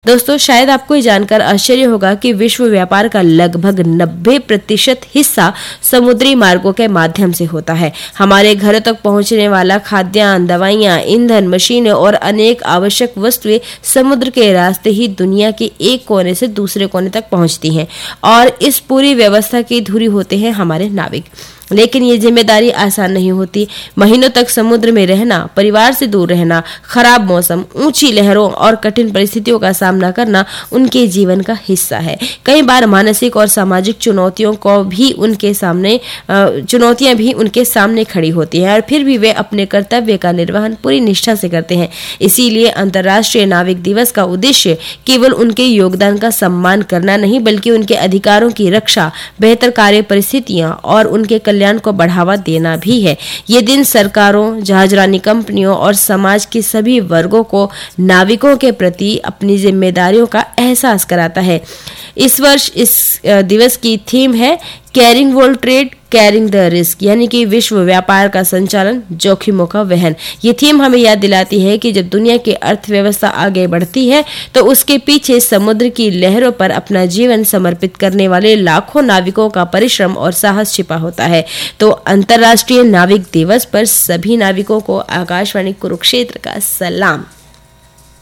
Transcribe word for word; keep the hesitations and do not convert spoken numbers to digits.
दोस्तों, शायद आपको ये जानकर आश्चर्य होगा कि विश्व व्यापार का लगभग नब्बे प्रतिशत हिस्सा समुद्री मार्गों के माध्यम से होता है। हमारे घरों तक पहुंचने वाला खाद्यान्न, दवाइयां, ईंधन, मशीनें और अनेक आवश्यक वस्तुएं समुद्र के रास्ते ही दुनिया के एक कोने से दूसरे कोने तक पहुंचती हैं और इस पूरी व्यवस्था की धुरी होते हैं हमारे नाविक। लेकिन ये जिम्मेदारी आसान नहीं होती। महीनों तक समुद्र में रहना, परिवार से दूर रहना, खराब मौसम, ऊंची लहरों और कठिन परिस्थितियों का सामना करना उनके जीवन का हिस्सा है। कई बार मानसिक और सामाजिक चुनौतियों को भी उनके सामने चुनौतियां भी उनके सामने खड़ी होती हैं और फिर भी वे अपने कर्तव्य का निर्वहन पूरी निष्ठा से करते हैं। इसीलिए अंतर्राष्ट्रीय नाविक दिवस का उद्देश्य केवल उनके योगदान का सम्मान करना नहीं, बल्कि उनके अधिकारों की रक्षा, बेहतर कार्य परिस्थितियां और उनके कल्याण को बढ़ावा देना भी है। ये दिन सरकारों, जहाजरानी कंपनियों और समाज के सभी वर्गों को नाविकों के प्रति अपनी जिम्मेदारियों का एहसास कराता है। इस वर्ष इस दिवस की थीम है carrying world trade, carrying the risk, यानी कि विश्व व्यापार का संचालन, जोखिमों का वहन। ये थीम हमें याद दिलाती है कि जब दुनिया की अर्थव्यवस्था आगे बढ़ती है तो उसके पीछे समुद्र की लहरों पर अपना जीवन समर्पित करने वाले लाखों नाविकों का परिश्रम और साहस छिपा होता है। तो अंतर्राष्ट्रीय नाविक दिवस पर सभी नाविकों को आकाशवाणी कुरुक्षेत्र का सलाम।